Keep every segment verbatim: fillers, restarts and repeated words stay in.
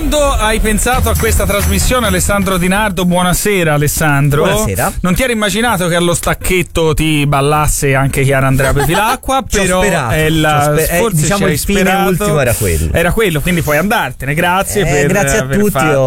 Quando hai pensato a questa trasmissione, Alessandro Di Nardo, buonasera Alessandro. Buonasera. Non ti eri immaginato che allo stacchetto ti ballasse anche Chiara Andrea Bevilacqua, però sperato, è la, sper- eh, forse diciamo ci il fine sperato. ultimo era quello. Era quello, quindi puoi andartene. Grazie Eh, per grazie a aver tutti, fatto...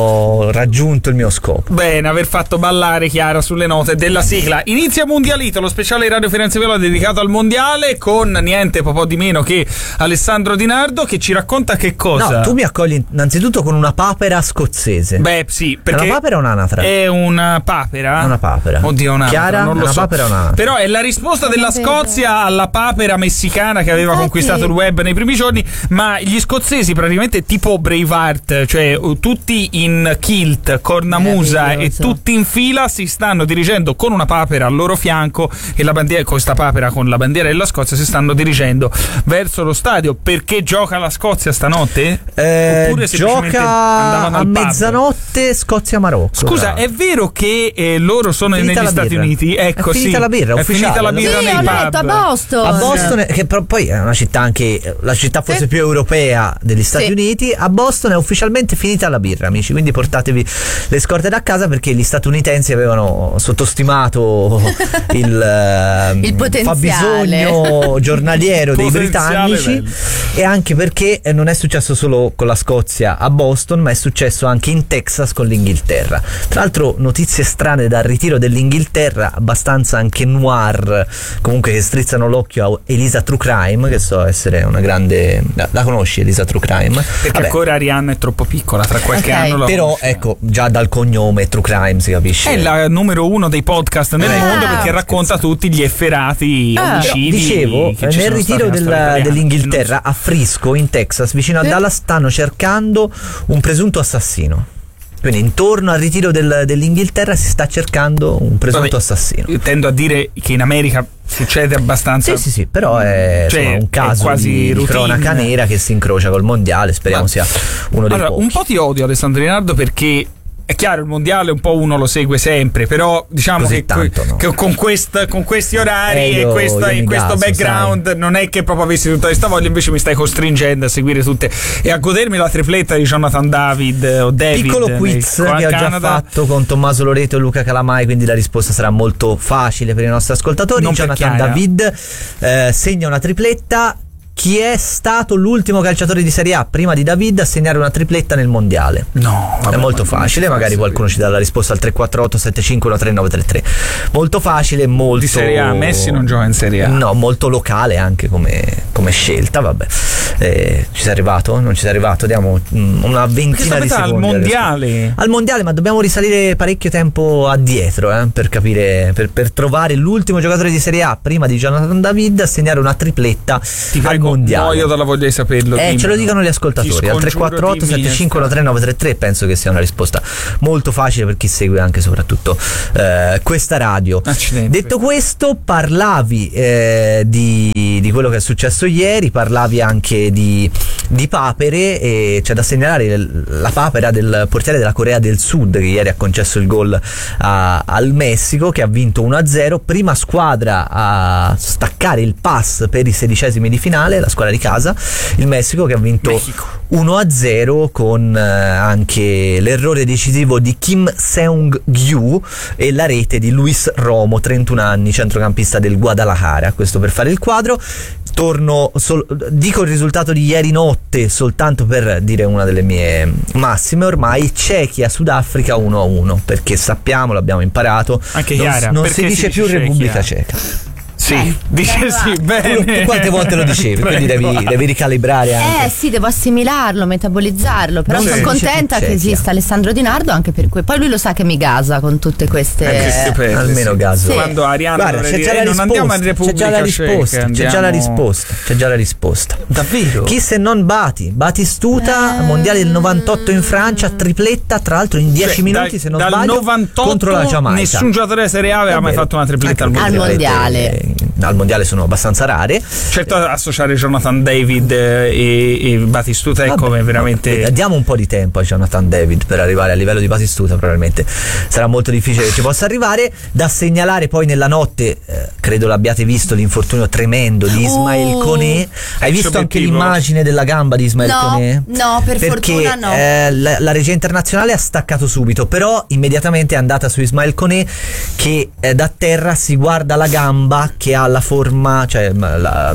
ho raggiunto il mio scopo. Bene, aver fatto ballare Chiara sulle note della sigla. Inizia Mondialito, lo speciale Radio Firenze Viola dedicato al mondiale, con niente po' di meno che Alessandro Di Nardo, che ci racconta che cosa. No, tu mi accogli innanzitutto con una papera scozzese. Beh, sì, perché è una papera o un'anatra? È una papera. È una papera. Oddio, un'anatra. Chiara, non lo una so. papera o un'anatra? Però è la risposta della vedo. Scozia alla papera messicana che aveva Infatti. conquistato il web nei primi giorni. Ma gli scozzesi, praticamente tipo Braveheart, cioè uh, tutti in kilt, cornamusa e Meraviglioso. tutti in fila, si stanno dirigendo con una papera al loro fianco, e la bandiera, questa papera con la bandiera della Scozia, si stanno dirigendo verso lo stadio. Perché gioca la Scozia stanotte? Eh, Oppure semplicemente gioca andavano a al pub? mezzanotte Scozia-Marocco. Scusa, è vero che eh, loro sono Finita negli la Stati birra. Uniti? Ecco, È finita sì, la birra, è ufficiale. finita la birra Sì, nei ho pub. letto a Boston. A Boston, che però poi è una città anche la città forse Sì. più europea degli Stati Sì. Uniti. A Boston è ufficialmente finita la birra, amici, quindi portatevi le scorte da casa, perché gli statunitensi avevano sottostimato il, ehm, Il potenziale. fabbisogno giornaliero dei Potenziale britannici, bello. e anche perché eh, non è successo solo con la Scozia a Boston, ma è successo anche in Texas con l'Inghilterra. Tra l'altro notizie strane dal ritiro dell'Inghilterra, abbastanza anche noir, comunque, che strizzano l'occhio a Elisa True Crime, che so essere una grande... La, la conosci Elisa True Crime? Perché Vabbè, ancora Arianna è troppo piccola, tra qualche Ok. anno la però conosciamo. ecco, già dal cognome True Crime si capisce. È la numero uno dei podcast nel Eh, mondo, perché racconta tutti gli efferati Ah. omicidi. Dicevo, che ci nel sono ritiro stati nella del- storia italiana. dell'Inghilterra a Frisco, in Texas, vicino a Sì. Dallas, stanno cercando un presunto assassino. Quindi intorno al ritiro del- dell'inghilterra si sta cercando un presunto Vabbè, assassino. Io tendo a dire che in America succede abbastanza. Sì, sì, sì, però è, Cioè, insomma, un è caso quasi di, di routine. cronaca nera che si incrocia col mondiale. Speriamo Ma- sia uno dei Allora, pochi. un po' ti odio, Alessandro Rinaldo, perché è chiaro, il mondiale un po' uno lo segue sempre, però diciamo Così che, tanto, no. che con, quest, con questi orari Eh, e io- questa- io e mi questo gaso, background non è che proprio avessi tutta questa voglia, invece mi stai costringendo a seguire tutte e a godermi la tripletta di Jonathan David o David Piccolo nel- quiz qua che in ho già Canada. fatto con Tommaso Loreto e Luca Calamai, quindi la risposta sarà molto facile per i nostri ascoltatori. Non per Jonathan Chiara. David eh, segna una tripletta. Chi è stato l'ultimo calciatore di Serie A prima di David a segnare una tripletta nel mondiale? No, vabbè, È molto ma come facile, si fa magari a qualcuno ci dà la risposta al tre quattro otto sette cinque uno tre nove tre tre. Molto facile, molto... Di Serie A, Messi non gioca in Serie A. No, molto locale anche come, come scelta, vabbè. Eh, ci sei arrivato? Non ci sei arrivato? Diamo mm, una Perché ventina di sapete, al secondi. alle mondiale al mondiale, ma dobbiamo risalire parecchio tempo addietro eh, per capire, per, per trovare l'ultimo giocatore di Serie A prima di Jonathan David a segnare una tripletta ti al prego, mondiale. muoio dalla voglia di saperlo. Eh, dimmi. ce lo dicono gli Ti ascoltatori al tre scongiuro, quattro otto dimmi, sette cinque uno tre nove tre tre. Penso che sia una risposta molto facile per chi segue anche soprattutto eh, questa radio. Accidenti. Detto questo, parlavi eh, di, di quello che è successo ieri, parlavi anche di, di papere, e c'è da segnalare la papera del portiere della Corea del Sud, che ieri ha concesso il gol a- al Messico, che ha vinto uno a zero, prima squadra a staccare il pass per i sedicesimi di finale, la squadra di casa, il Messico, che ha vinto Mexico. uno a zero con eh, anche l'errore decisivo di Kim Seung-gyu e la rete di Luis Romo, trentuno anni, centrocampista del Guadalajara. Questo per fare il quadro. Torno sol- dico il risultato di ieri notte soltanto per dire una delle mie massime ormai: Cechia-Sudafrica uno a uno, perché sappiamo, l'abbiamo imparato, Anche non, Chiara, non perché si dice si più dice Repubblica Cechia? Ceca. Sì, Eh, dice beh, sì, va. bene. Tu, tu quante volte lo dicevi, quindi Prego. devi, devi ricalibrare anche. Eh sì, devo assimilarlo, metabolizzarlo. Però Non sono si dice contenta più che Cechia. esista Alessandro Di Nardo anche per cui. Poi lui lo sa che mi gasa con tutte queste. Anche se- Eh, Stupendo, almeno sì. gaso. Sì. Quando Arianna Guarda, dovrei c'è già, dire, la "Eh, non andiamo in risposta, c'è già la Repubblica risposta, Ceca, c'è già la andiamo-" risposta, c'è già la risposta. Davvero? Chi se non Bati? Batistuta, Eh. mondiale del novantotto in Francia, tripletta, tra l'altro in dieci Cioè, minuti dal- se non dal sbaglio, novantotto contro la Giamaica. nessun giocatore della Serie A aveva mai Davvero. fatto una tripletta al Anche Al mondiale. mondiale. al mondiale sono abbastanza rare. Certo, associare Jonathan David e, e Batistuta è Vabbè, come veramente... vabbè, diamo un po' di tempo a Jonathan David per arrivare a livello di Batistuta, probabilmente sarà molto difficile che ci possa arrivare. Da segnalare poi nella notte, eh, credo l'abbiate visto, l'infortunio tremendo di Ismail Uh, Koné. Hai visto anche obiettivo. l'immagine della gamba di Ismail No, Koné? no, per Perché, fortuna no. eh, la, la regia internazionale ha staccato subito, però immediatamente è andata su Ismail Koné che eh, da terra si guarda la gamba che ha la forma, cioè la,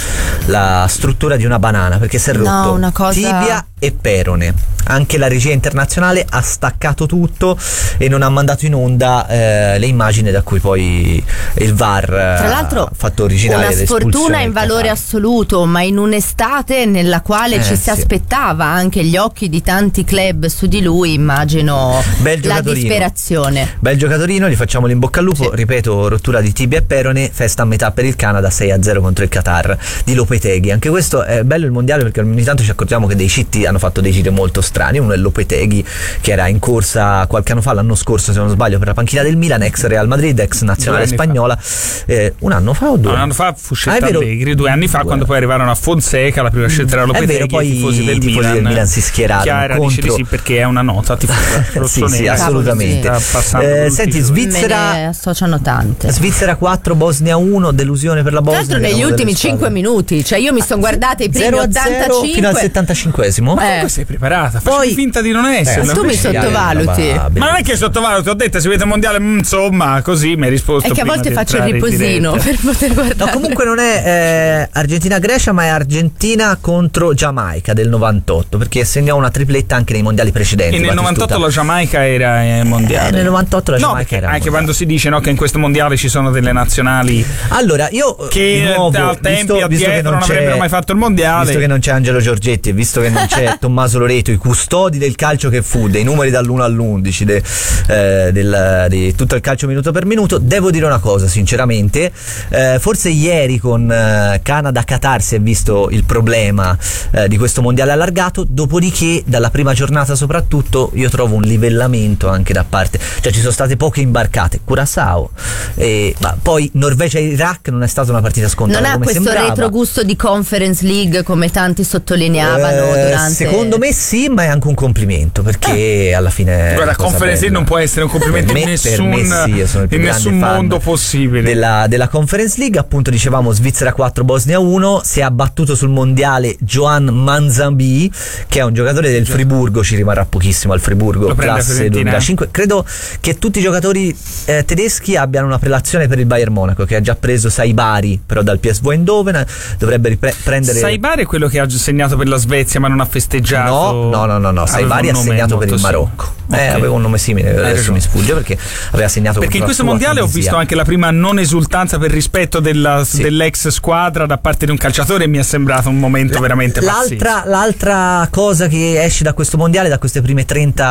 la struttura di una banana, perché si è No, rotto una cosa- tibia e perone. Anche la regia internazionale ha staccato tutto e non ha mandato in onda eh, le immagini da cui poi il V A R Tra l'altro ha fatto originale una l'espulsione sfortuna in del valore Qatar. assoluto, ma in un'estate nella quale Eh, ci si sì. aspettava anche gli occhi di tanti club su di lui, immagino Bel la giocatorino. disperazione. Bel giocatorino, gli facciamo l'in bocca al lupo. Sì. Ripeto, rottura di tibia e perone, festa a metà per il Canada, sei a zero contro il Qatar di Lopetegui. Anche questo è bello il mondiale, perché ogni tanto ci accorgiamo che dei citti hanno fatto dei giri molto strani. Uno è Lopetegui, che era in corsa qualche anno fa, l'anno scorso se non sbaglio, per la panchina del Milan, ex Real Madrid, ex nazionale Due anni spagnola. Eh, un anno fa o due? No, un anno fa fu Ah, scelta è vero. Allegri, due anni fa Due. quando poi arrivarono a Fonseca, la prima scelta era È Lopetegui, vero, poi i tifosi del, i tifosi Milan, del Milan si schierarono Chiara contro- dice di sì perché è una nota tifosa sì, rossonera. sì, assolutamente. Sta passando Eh, tutti senti, i giorni. Svizzera- Me ne associano tante. Svizzera quatro, Bosnia uno, delusione per la Tra Bosnia. l'altro che negli era una ultimi delle squadre- cinque minuti, cioè io mi sono guardata i primi zero a zero ottantacinque fino al settantacinquesimo. Ma Eh. comunque sei preparata, facevi Poi- finta di non essere. Eh, tu mi sottovaluti. Ma non è che sottovaluto, ho detto si vede mondiale, mm, insomma, così mi hai risposto. È che a prima volte di faccio il entrare in riposino diretta. per poter guardare. No, comunque non è eh, Argentina-Grecia, ma è Argentina contro Giamaica del novantotto, perché segnò una tripletta anche nei mondiali precedenti. E nel Batistuta. novantotto la Giamaica era eh, mondiale. Eh, nel novantotto la no, Giamaica perché era anche mondiale. quando si dice no, che in questo mondiale ci sono delle nazionali Allora, io che di nuovo, al tempi visto, visto che addietro non, non avrebbero c'è- mai fatto il mondiale. Visto che non c'è Angelo Giorgetti e visto che non c'è Tommaso Loreto, i custodi del calcio che fu, dei numeri dall'uno all'undici, de, eh, del, di tutto il calcio minuto per minuto, devo dire una cosa sinceramente, eh, forse ieri con eh, Canada-Qatar si è visto il problema eh, di questo mondiale allargato, dopodiché dalla prima giornata soprattutto io trovo un livellamento anche da parte, cioè ci sono state poche imbarcate, Curaçao, e, ma poi Norvegia-Iraq non è stata una partita scontata Non ha come questo sembrava. retrogusto di Conference League come tanti sottolineavano Eh, durante. Secondo me sì, ma è anche un complimento, perché alla fine Guarda, Conference League non può essere un complimento per in me, nessun, per me sì, io sono il più in grande nessun fan mondo possibile. della, della Conference League. Appunto dicevamo Svizzera quattro, Bosnia uno. Si è abbattuto sul mondiale Joan Manzambi, che è un giocatore del Friburgo, ci rimarrà pochissimo al Friburgo, Lo prende classe Fiorentina. duemilacinque. Credo che tutti i giocatori eh, tedeschi abbiano una prelazione per il Bayern Monaco, che ha già preso Saibari però dal P S V Eindhoven, dovrebbe ripre- prendere Saibari è quello che ha segnato per la Svezia ma non ha festeggiato. No, no, no, no, no. Aveva Saibari un ha nome segnato per il molto Marocco. simile. Eh, Ok. aveva un nome simile, adesso ragione. mi sfugge perché aveva segnato Perché in contro questo la sua mondiale ho Tunisia. visto anche la prima non esultanza per rispetto della, Sì. dell'ex squadra da parte di un calciatore e mi è sembrato un momento La- veramente pazzesco. l'altra, l'altra cosa che esce da questo mondiale, da queste prime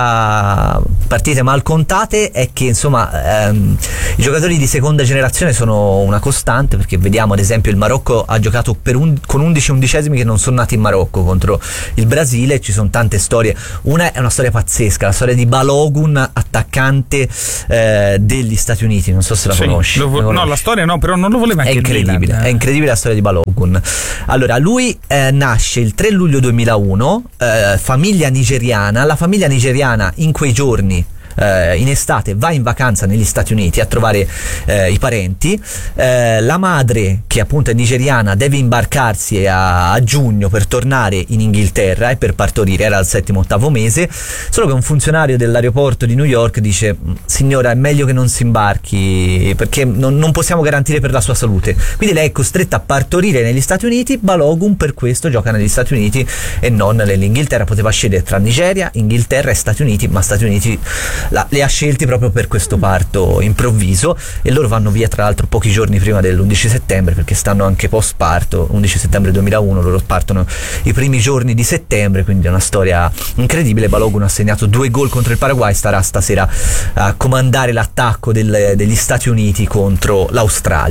trenta partite mal contate, è che insomma ehm, i giocatori di seconda generazione sono una costante, perché vediamo ad esempio il Marocco ha giocato per un, con undici undicesimi che non sono nati in Marocco contro il Brasile. Ci sono tante storie, una è una storia pazzesca, la storia di Balogun, attaccante eh, degli Stati Uniti, non so se la Sì, conosci. lo vo- La no, conosci? la storia no, però non lo voleva È anche il incredibile, Milan. è incredibile la storia di Balogun. Allora, lui eh, nasce il tre luglio duemilauno, eh, famiglia nigeriana. La famiglia nigeriana in quei giorni, eh, in estate, va in vacanza negli Stati Uniti a trovare eh, i parenti. Eh, la madre, che appunto è nigeriana, deve imbarcarsi a, a giugno per tornare in Inghilterra e per partorire, era al settimo ottavo mese, solo che un funzionario dell'aeroporto di New York dice: signora, è meglio che non si imbarchi perché non, non possiamo garantire per la sua salute. Quindi lei è costretta a partorire negli Stati Uniti. Balogun per questo gioca negli Stati Uniti e non nell'Inghilterra. Poteva scegliere tra Nigeria, Inghilterra e Stati Uniti, ma Stati Uniti la, le ha scelti proprio per questo parto improvviso, e loro vanno via tra l'altro pochi giorni prima dell'undici settembre, perché stanno anche post parto. Undici settembre duemilauno, loro partono i primi giorni di settembre, quindi è una storia incredibile. Balogun ha segnato due gol contro il Paraguay, starà stasera a comandare l'attacco del, degli Stati Uniti contro l'Australia.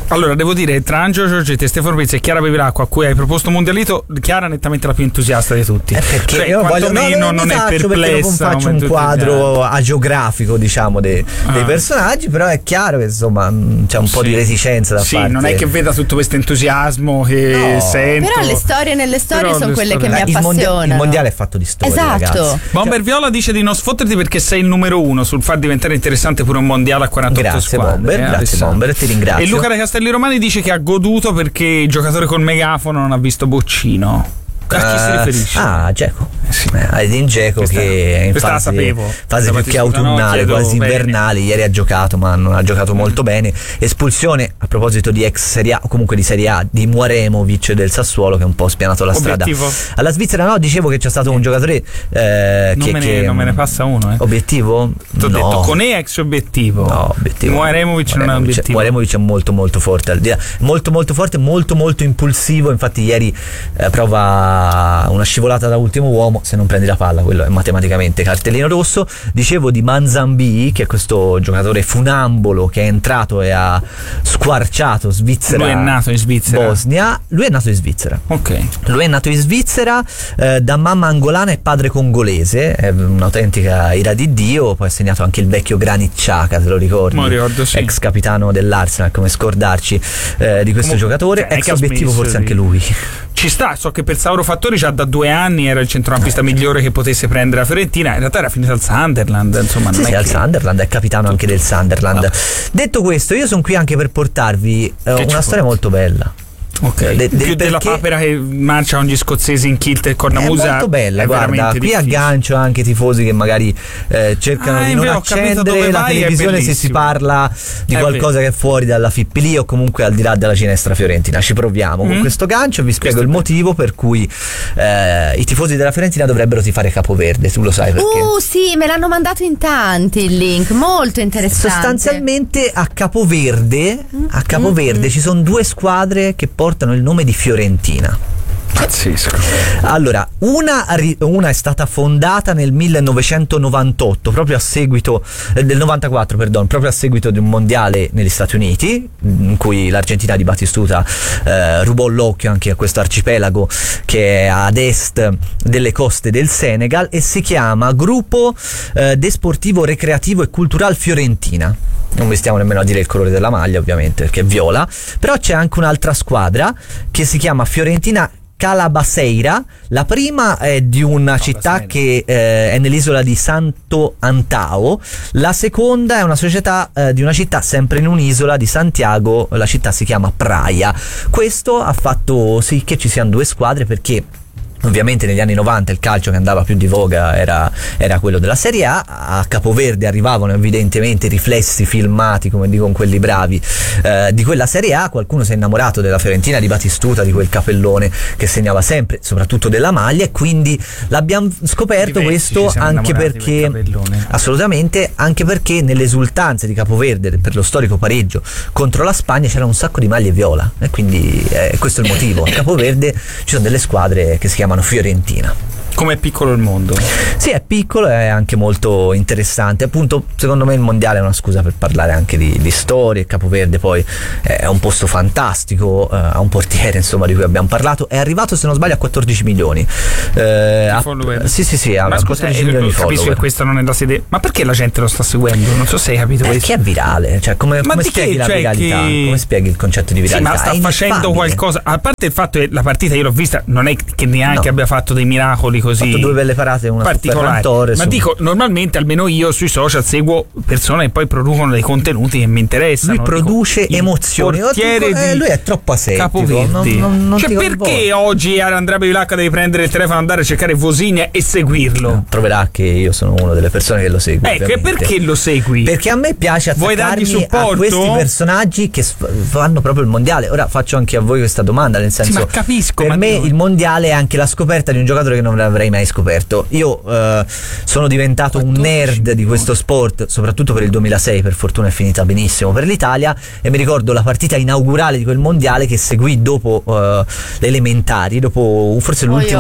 Allora, devo dire, tra Angelo Giorgetti e Stefano Pizzi e Chiara Bevilacqua, a cui hai proposto Mondialito, Chiara è nettamente la più entusiasta di tutti. Eh, perché cioè, io voglio, no, non, non è perché perplessa. non faccio un quadro agiografico, diciamo, dei, ah. dei personaggi, però è chiaro che insomma c'è un po' sì. di reticenza da sì, parte. non è che veda tutto questo entusiasmo che no. sento. Però le storie nelle storie Però sono le quelle storie... che mi il, mondia- appassionano. il mondiale è fatto di storie, esatto. ragazzi. Bomber Viola dice di non sfotterti perché sei il numero uno sul far diventare interessante pure un mondiale a quarantotto Grazie, squadre. Bomber, eh, grazie Alessandro. Bomber, ti ringrazio. E Luca dei Castelli Romani dice che ha goduto perché il giocatore col megafono non ha visto Boccino. A chi uh, si riferisce? Ah, Dzeko. Eh sì. eh, Edin Dzeko che è in questa fase, la sapevo. fase più che autunnale, no, quasi invernale. Ieri ha giocato, ma non ha giocato molto bene. Espulsione, a proposito di ex Serie A, o comunque di Serie A, di Muaremovic del Sassuolo, che ha un po' spianato la Obiettivo. strada alla Svizzera. No, dicevo che c'è stato un giocatore eh, non, che, me ne, che non me ne passa uno. Eh. Obiettivo? T'ho no. detto, con E ex obiettivo. No, obiettivo. Muaremovic non è obiettivo. Muaremovic è molto molto forte, molto molto forte, molto molto impulsivo. Infatti ieri eh, prova una scivolata da ultimo uomo, se non prendi la palla quello è matematicamente cartellino rosso. Dicevo di Manzambi, che è questo giocatore funambolo che è entrato e ha squarciato Svizzera. Lui è nato in Svizzera. Bosnia. Lui è nato in Svizzera. Ok. Lui è nato in Svizzera eh, da mamma angolana e padre congolese, è un'autentica ira di Dio. Poi ha segnato anche il vecchio Granit Xhaka, se lo ricordi? Ma ricordo, sì. Ex capitano dell'Arsenal, come scordarci eh, di questo Comunque, giocatore. cioè, Ex obiettivo forse di... anche lui. Ci sta, so che per Sauro Fattori già da due anni era il centrocampista migliore che potesse prendere la Fiorentina. In realtà era finito al Sunderland, insomma. Sì, non sì, è al che... Sunderland, è capitano tutto, anche del Sunderland. no. Detto questo, io sono qui anche per portarvi eh, una storia porti? molto bella. Ok, De, de, più della papera che marcia ogni scozzese in kilt e cornamusa. È molto bella, è guarda, qui difficile. aggancio anche i tifosi che magari eh, cercano ah, di non accendere la televisione se si parla di è qualcosa vero. che è fuori dalla F I P L o comunque al di là della Ginestra Fiorentina. Ci proviamo mm. con questo gancio e vi spiego questo il motivo per cui eh, i tifosi della Fiorentina dovrebbero tifare Capoverde. Tu lo sai perché? Uh sì, me l'hanno mandato in tanti il link, molto interessante. Sostanzialmente a Capoverde, a Capoverde mm-hmm. ci sono due squadre che portano il nome di Fiorentina. Pazzesco. Allora, una, una è stata fondata nel millenovecentonovantotto, proprio a seguito eh, del novantaquattro, perdon, proprio a seguito di un mondiale negli Stati Uniti, in cui l'Argentina di Batistuta eh, rubò l'occhio anche a questo arcipelago che è ad est delle coste del Senegal, e si chiama Gruppo eh, Desportivo Recreativo e Cultural Fiorentina. Non mi stiamo nemmeno a dire il colore della maglia, ovviamente, perché è viola. Però c'è anche un'altra squadra che si chiama Fiorentina Calabaseira. La prima è di una no, città che eh, è nell'isola di Santo Antao. La seconda è una società eh, di una città sempre in un'isola di Santiago. La città si chiama Praia. Questo ha fatto sì che ci siano due squadre, perché ovviamente negli anni novanta il calcio che andava più di voga era, era quello della Serie A. A Capoverde arrivavano evidentemente riflessi filmati, come dicono quelli bravi, eh, di quella Serie A. Qualcuno si è innamorato della Fiorentina di Batistuta, di quel capellone che segnava sempre, soprattutto della maglia, e quindi l'abbiamo scoperto Diversi questo anche perché assolutamente, anche perché nelle esultanze di Capoverde per lo storico pareggio contro la Spagna c'era un sacco di maglie viola, e quindi eh, questo è il motivo. A Capoverde ci sono delle squadre che si chiamano Fiorentina. Come è piccolo il mondo. Sì, è piccolo e è anche molto interessante. Appunto, secondo me il mondiale è una scusa per parlare anche di, di storie. Capoverde poi è un posto fantastico, eh, ha un portiere, insomma, di cui abbiamo parlato. È arrivato, se non sbaglio, a quattordici milioni. Eh, a, sì, sì, sì, a ma quattordici scusa, milioni di capisco follower. Che questa non è la sede. Ma perché la gente lo sta seguendo? Non so se hai capito eh, questo. Che è virale, cioè come, come spieghi che, la cioè viralità? Che... Come spieghi il concetto di viralità? Sì, ma sta facendo qualcosa. A parte il fatto che la partita io l'ho vista, non è che neanche no. abbia fatto dei miracoli così. Ha fatto due belle parate, una particolari. Ma su... dico, normalmente almeno io sui social seguo persone che poi producono dei contenuti che mi interessano. Lui produce dico, emozioni. Portiere eh, lui è troppo asettico. Capoverde. Non, non cioè, perché oggi Andrea Bevilacqua deve prendere il telefono, andare a cercare Vosigna e seguirlo? No, troverà che io sono una delle persone che lo segue. Ecco, e perché lo segui? Perché a me piace attaccarmi a questi personaggi che fanno proprio il mondiale. Ora faccio anche a voi questa domanda, nel senso, sì, ma capisco, per ma me no. il mondiale è anche la scoperta di un giocatore che non l'avrei mai scoperto. Io eh, sono diventato un nerd di questo sport, soprattutto per il duemilasei, per fortuna è finita benissimo per l'Italia, e mi ricordo la partita inaugurale di quel mondiale che seguì dopo uh, le elementari, dopo forse l'ultimo oi, oi. giorno di,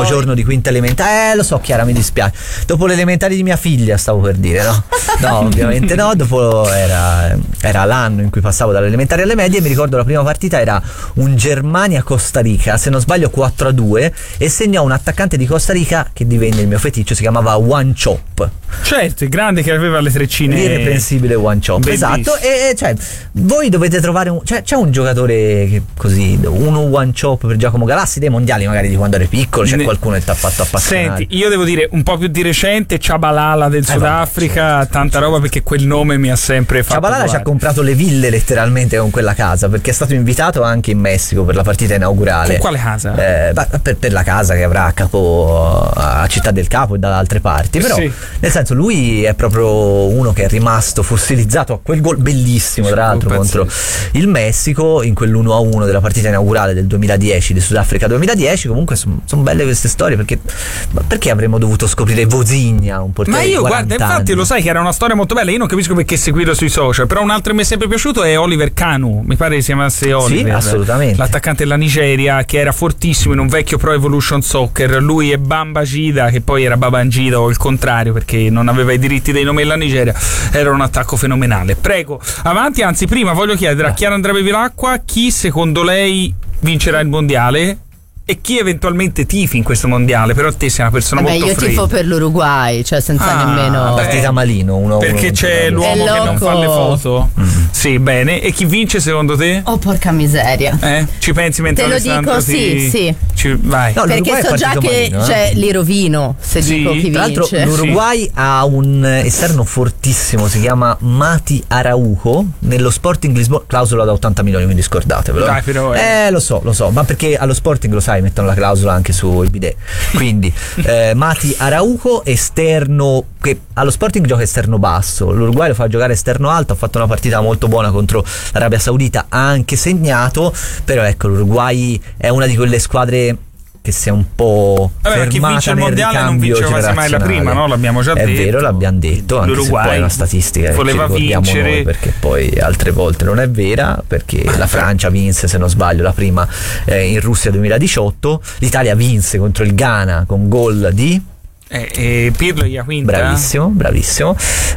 quinta elementare. Eh, lo so, Chiara, mi dispiace. Dopo le elementari di mia figlia, stavo per dire, no? No, ovviamente no. Dopo era, era l'anno in cui passavo dalle elementari alle medie. Mi ricordo la prima partita era un Germania-Costa Rica, se non sbaglio quattro a due, e segnò un attaccante di Costa Rica che divenne il mio feticcio, si chiamava One Chop. Certo, il grande che aveva le treccine. L'irreprensibile One Chop. Bellissimo. Esatto. E cioè, voi dovete trovare un. Cioè, c'è un giocatore che così, uno One Chop per Giacomo Galassi dei mondiali, magari di quando eri piccolo, c'è Ne... qualcuno che ti ha fatto appassionare. Senti, io devo dire un po' più di recente, Chabalala del Eh, Sudafrica, vabbè, certo, tanta certo. roba, perché quel nome mi ha sempre fatto. Chabalala ci ha comprato le ville letteralmente con quella casa, perché è stato invitato anche in Messico per la partita inaugurale. Con quale casa? Eh, per, per la casa che avrà a capo a Città del Capo e da altre parti. Però, sì. nel senso, lui è proprio uno che è rimasto fossilizzato a quel gol bellissimo, tra l'altro, contro il Messico in quell'uno a uno della partita inaugurale del duemiladieci, di Sudafrica duemiladieci. Comunque sono son belle queste storie, perché perché avremmo dovuto scoprire Vozigna, un portiere Ma io di quaranta guarda, infatti anni. lo sai che era una storia molto bella. Io non capisco perché seguirlo sui social. Però un altro che mi è sempre piaciuto è Oliver Kanu. Mi pare si chiamasse Oliver. Sì, assolutamente. L'attaccante della Nigeria, che era fortissimo in un vecchio Pro Evolution Soccer. Lui e Bamba Gida, che poi era Babangida o il contrario, perché non aveva i diritti dei nomi della Nigeria. Era un attacco fenomenale. Prego, avanti. Anzi, prima voglio chiedere a Chiara Andrea Bevilacqua chi secondo lei vincerà il mondiale e chi eventualmente tifi in questo mondiale. Però te sei una persona Vabbè, molto io fredda. tifo per l'Uruguay, cioè senza Ah, nemmeno. beh. Partita malino, uno a uno. Perché c'è l'uomo È che non fa le loco. foto. Mm. Sì, bene. E chi vince secondo te? Oh, porca miseria. Eh? Ci pensi mentre Te lo Alessandro dico, ti... sì, sì. Ci... Vai. No, Perché l'Uruguay so è già partito che malino, eh. cioè, li rovino se Sì. dico chi Tra l'altro vince. l'Uruguay ha un esterno fortissimo, si chiama Mati Araujo, nello Sporting Lisbona, clausola da ottanta milioni, quindi scordatevelo. Dai, però, eh. eh lo so, lo so, ma perché allo Sporting, lo sai, mettono la clausola anche sui bidet. Quindi eh, Mati Araujo, esterno, che allo Sporting gioca esterno basso, l'Uruguay lo fa giocare esterno alto. Ha fatto una partita molto buona contro l'Arabia Saudita, ha anche segnato. Però ecco, l'Uruguay è una di quelle squadre che si è un po' Vabbè, chi fermata vince il nel mondiale non ricambio vince quasi mai la prima, generazionale. no? L'abbiamo già è detto. È vero, l'abbiamo detto, anche se poi è una statistica che ci voleva ricordiamo vincere. noi, perché poi altre volte non è vera, perché la Francia vinse, se non sbaglio, la prima eh, in Russia duemiladiciotto, l'Italia vinse contro il Ghana con gol di Eh, eh, Pirlo e Iaquinta. bravissimo, bravissimo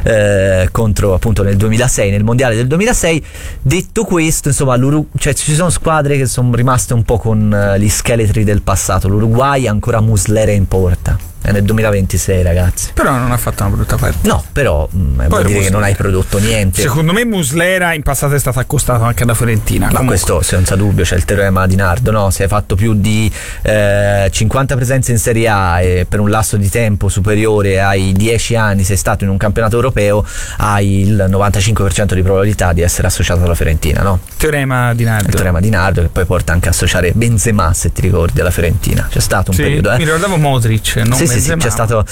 eh, contro appunto nel duemilasei, nel mondiale del duemilasei. Detto questo, insomma, cioè, ci sono squadre che sono rimaste un po' con uh, gli scheletri del passato. L'Uruguay ancora Muslera in porta, è nel duemilaventisei, ragazzi. Però non ha fatto una brutta partita. No, però mh, vuol dire Muslera. che non hai prodotto niente. Secondo me Muslera in passato è stato accostato anche alla Fiorentina. Ma Comunque. questo senza dubbio, c'è il teorema di Nardo, no? Se hai fatto più di eh, cinquanta presenze in Serie A e per un lasso di tempo superiore ai dieci anni sei stato in un campionato europeo, hai il novantacinque per cento di probabilità di essere associato alla Fiorentina, no? Teorema di Nardo. Il teorema di Nardo, che poi porta anche a associare Benzema, se ti ricordi, alla Fiorentina. C'è stato un Sì, periodo, eh? mi ricordavo Modric, non Sì, sì, sì, Benzema. c'è stato,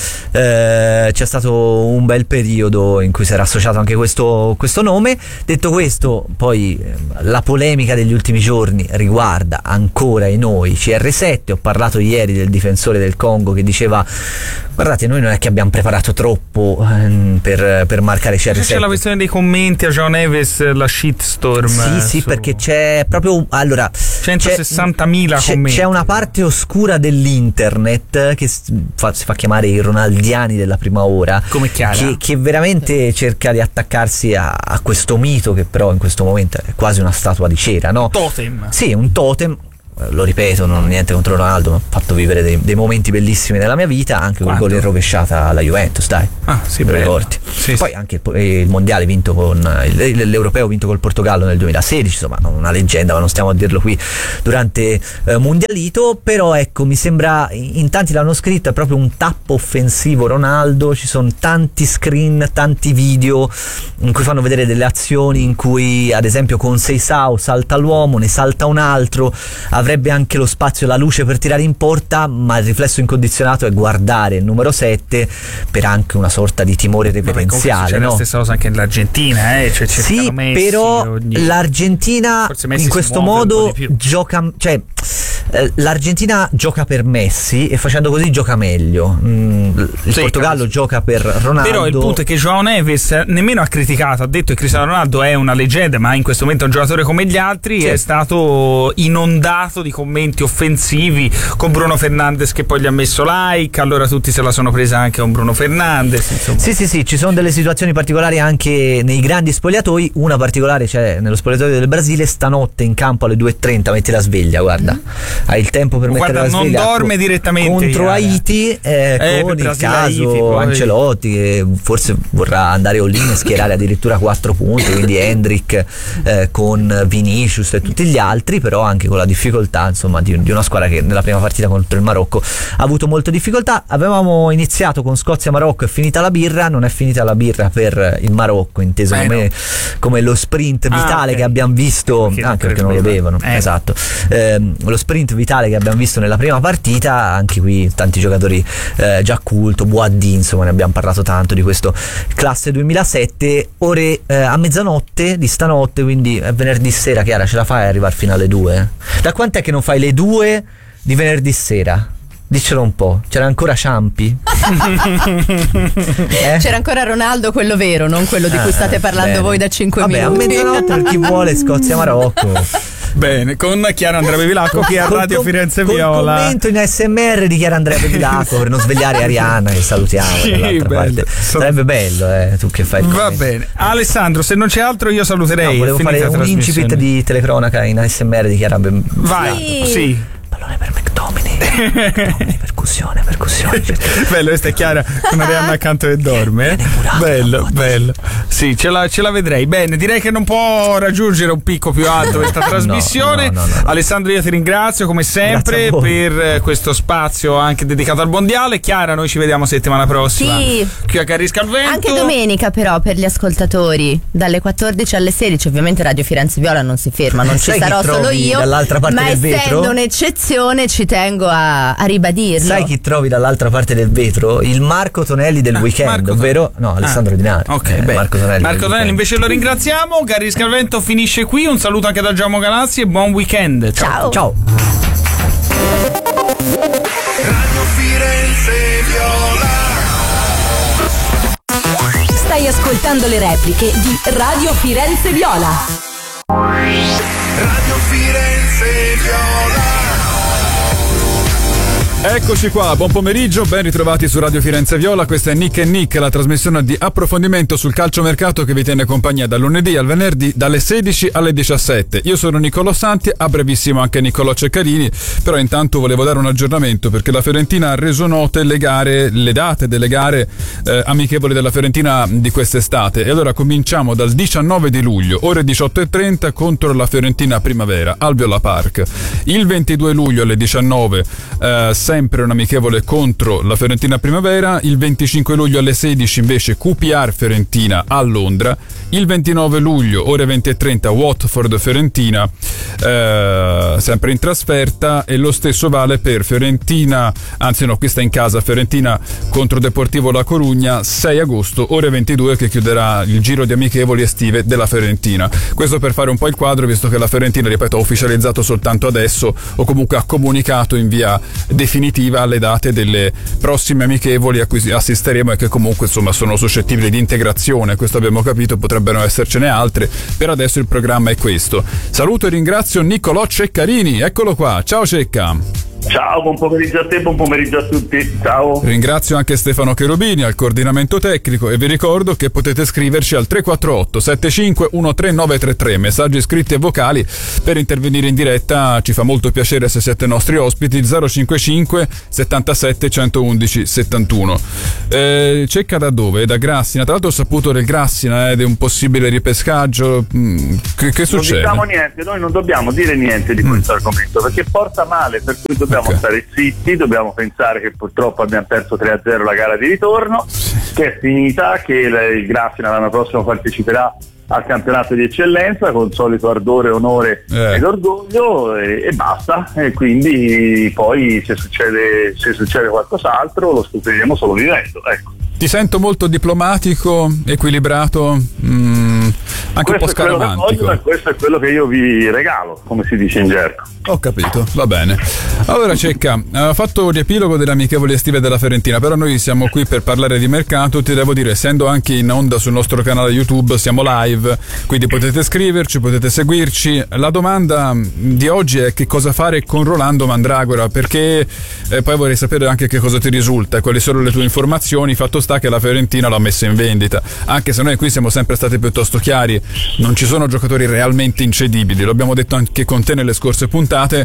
eh, c'è stato un bel periodo in cui si era associato anche questo, questo nome. Detto questo, poi eh, la polemica degli ultimi giorni riguarda ancora i noi C R sette. Ho parlato ieri del difensore del Congo che diceva: guardate, noi non è che abbiamo preparato troppo ehm, per, per marcare C R sette. C'è la questione dei commenti a John Neves, la shitstorm. Sì, sì, su- perché c'è proprio, allora, centosessantamila c'è, commenti. c'è una parte oscura dell'internet che si fa, si fa chiamare i ronaldiani della prima ora, Come Chiara. che, che veramente cerca di attaccarsi a, a questo mito, che però in questo momento è quasi una statua di cera, no? Totem. Sì, un totem. Lo ripeto, non ho niente contro Ronaldo, mi ha fatto vivere dei, dei momenti bellissimi nella mia vita, anche quel Quanto? gol in rovesciata alla Juventus, dai. Ah, sì, me lo bello. ricordi. Sì, Poi sì. anche il, il mondiale vinto con il- l'europeo vinto col Portogallo nel duemilasedici, insomma, una leggenda, ma non stiamo a dirlo qui durante eh, Mondialito. Però ecco, mi sembra, in tanti l'hanno scritto, è proprio un tappo offensivo Ronaldo. Ci sono tanti screen, tanti video in cui fanno vedere delle azioni in cui, ad esempio, con Seisao salta l'uomo, ne salta un altro, avrebbe anche lo spazio, la luce per tirare in porta, ma il riflesso incondizionato è guardare il numero sette per anche una sorta di timore Vabbè, comunque reverenziale, succede no? la stessa cosa anche nell'Argentina, eh? Cioè, Sì, cercano Messi però ogni- l'Argentina Forse Messi in si questo muove un po' modo di più. gioca, cioè eh, l'Argentina gioca per Messi e facendo così gioca meglio. Mm, il sì, Portogallo capisco. gioca per Ronaldo. Però il punto è che João Neves nemmeno ha criticato, ha detto che Cristiano Ronaldo è una leggenda, ma in questo momento è un giocatore come gli altri. Sì. È stato inondato di commenti offensivi con Bruno Fernandes che poi gli ha messo like, allora tutti se la sono presa anche con Bruno Fernandes, insomma. Sì, sì, sì, ci sono delle situazioni particolari anche nei grandi spogliatoi. Una particolare c'è nello spogliatoio del Brasile stanotte in campo alle due e trenta. Metti la sveglia, guarda, hai il tempo per guarda, mettere la sveglia. non dorme direttamente contro Haiti, eh, eh, con il Haiti, caso poi. Ancelotti che forse vorrà andare all-in e schierare addirittura quattro punti, quindi Hendrick eh, con Vinicius e tutti gli altri, però anche con la difficoltà insomma di, di una squadra che nella prima partita contro il Marocco ha avuto molte difficoltà. Avevamo iniziato con Scozia-Marocco, è finita la birra, non è finita la birra per il Marocco, inteso eh come, no. come lo sprint vitale ah, okay. che abbiamo visto, perché anche perché non lo bevono, eh. esatto, eh, lo sprint vitale che abbiamo visto nella prima partita. Anche qui tanti giocatori eh, già culto, Boadì, insomma ne abbiamo parlato tanto di questo classe duemilasette. Ore eh, a mezzanotte di stanotte, quindi è venerdì sera. Chiara, ce la fai ad arrivare fino alle due? Da quant'è che non fai le due di venerdì sera? Diccelo un po', c'era ancora Ciampi? eh? C'era ancora Ronaldo, quello vero, non quello di cui ah, state parlando bene. Voi da cinque Vabbè, minuti. A mezzanotte per chi vuole Scozia-Marocco. Bene, con Chiara Andrea Bevilacco qui a Radio con, Firenze con Viola. Commento in A S M R di Chiara Andrea Bevilacco per non svegliare Arianna, che salutiamo sì, dall'altra bello. Parte. Sarebbe bello, eh, tu che fai il Va commento. bene. Alessandro, se non c'è altro io saluterei. No, volevo fare un incipit di telecronaca in A S M R di Chiara Bevilacco. Vai, sì. sì. Pallone per McDomini. McDomini, percussione, percussione. Bello, questa è Chiara con Arianna accanto che dorme. Eh? Bello, bello. Sì, ce la, ce la vedrei. Bene, direi che non può raggiungere un picco più alto questa trasmissione. No, no, no, no, no. Alessandro, io ti ringrazio come sempre per questo spazio anche dedicato al mondiale. Chiara, noi ci vediamo settimana prossima. Sì. Qui a Carisca al Vento. Anche domenica però per gli ascoltatori dalle quattordici alle sedici. Ovviamente Radio Firenze Viola non si ferma, non ci sarò solo io. Dall'altra parte ma del vetro. essendo un'eccezione ci tengo a, a ribadirlo. Sai chi trovi dall'altra parte del vetro? Il Marco Tonelli del ah, weekend, Marco ovvero no, Alessandro ah, Di Nari. Ok, eh, beh. Marco Tonelli. Marco Tonelli invece lo ringraziamo. Carisca al Vento finisce qui. Un saluto anche da Giacomo Galazzi e buon weekend. Ciao. Ciao. Radio Firenze Viola. Stai ascoltando le repliche di Radio Firenze Viola. Radio Firenze Viola. Eccoci qua, buon pomeriggio, ben ritrovati su Radio Firenze Viola. Questa è Nick e Nick, la trasmissione di approfondimento sul calciomercato che vi tiene compagnia dal lunedì al venerdì dalle sedici alle diciassette. Io sono Niccolò Santi, a brevissimo anche Niccolò Ceccarini, però intanto volevo dare un aggiornamento perché la Fiorentina ha reso note le gare, le date delle gare eh, amichevoli della Fiorentina di quest'estate. E allora cominciamo dal diciannove di luglio, ore diciotto e trenta contro la Fiorentina Primavera al Viola Park. Il ventidue luglio alle diciannove eh, sempre un amichevole contro la Fiorentina Primavera. Il venticinque luglio alle sedici invece Q P R Fiorentina a Londra. Il ventinove luglio ore venti e trenta Watford Fiorentina eh, sempre in trasferta, e lo stesso vale per Fiorentina, anzi no, questa è in casa, Fiorentina contro Deportivo La Corugna, sei agosto ore ventidue, che chiuderà il giro di amichevoli estive della Fiorentina. Questo per fare un po' il quadro, visto che la Fiorentina, ripeto, ha ufficializzato soltanto adesso, o comunque ha comunicato in via definitiva le date delle prossime amichevoli a cui assisteremo e che comunque insomma sono suscettibili di integrazione. Questo abbiamo capito, potrebbero essercene altre. Per adesso il programma è questo. Saluto e ringrazio Niccolò Ceccarini, eccolo qua, ciao Cecca. Ciao, buon pomeriggio a te, buon pomeriggio a tutti, ciao. Ringrazio anche Stefano Cherubini al coordinamento tecnico e vi ricordo che potete scriverci al tre quattro otto sette cinque uno tre nove tre tre, messaggi scritti e vocali per intervenire in diretta. Ci fa molto piacere se siete nostri ospiti. Zero cinquantacinque settantasette centoudici settantuno. eh, Cecca da dove? Da Grassina. Tra l'altro ho saputo del Grassina eh, di un possibile ripescaggio. mm, che, che succede? Non diciamo niente, noi non dobbiamo dire niente di questo mm. argomento perché porta male, per cui dobbiamo okay. stare zitti, dobbiamo pensare che purtroppo abbiamo perso tre a zero la gara di ritorno, che è finita, che il Grassina l'anno prossimo parteciperà al campionato di eccellenza con solito ardore, onore eh. ed orgoglio, e, e basta. E quindi poi se succede se succede qualcos'altro lo scopriremo solo vivendo, ecco. ti sento molto diplomatico, equilibrato, mm, anche questo un po' scaramantico. E questo è quello che io vi regalo, come si dice in gergo. Ho capito, va bene. Allora Cecca, ha fatto il riepilogo delle amichevoli estive della Fiorentina, però noi siamo qui per parlare di mercato. Ti devo dire, essendo anche in onda sul nostro canale YouTube, siamo live, quindi potete scriverci, potete seguirci. La domanda di oggi è che cosa fare con Rolando Mandragora, perché eh, poi vorrei sapere anche che cosa ti risulta, quali sono le tue informazioni. Fatto sta che la Fiorentina l'ha messa in vendita, anche se noi qui siamo sempre stati piuttosto chiari, non ci sono giocatori realmente incedibili, lo abbiamo detto anche con te nelle scorse puntate,